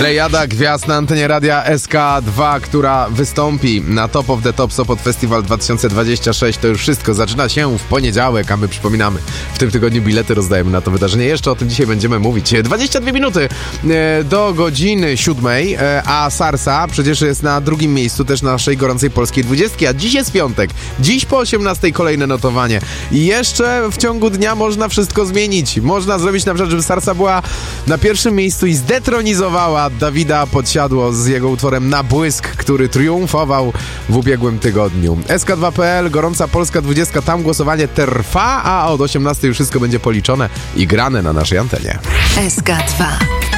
Drejada gwiazd na antenie radia SK2, która wystąpi na Top of the Top Sopot Festival 2026. To już wszystko zaczyna się w poniedziałek, a my przypominamy, w tym tygodniu bilety rozdajemy na to wydarzenie. Jeszcze o tym dzisiaj będziemy mówić. 22 minuty do godziny 7, a Sarsa przecież jest na drugim miejscu też naszej gorącej polskiej 20, a dziś jest piątek. Dziś po 18 kolejne notowanie. I jeszcze w ciągu dnia można wszystko zmienić. Można zrobić na przykład, żeby Sarsa była na pierwszym miejscu i zdetronizowała Dawida Podsiadło z jego utworem Na błysk, który triumfował w ubiegłym tygodniu. SK2.pl, gorąca polska 20, tam głosowanie trwa, a od 18 już wszystko będzie policzone i grane na naszej antenie. SK2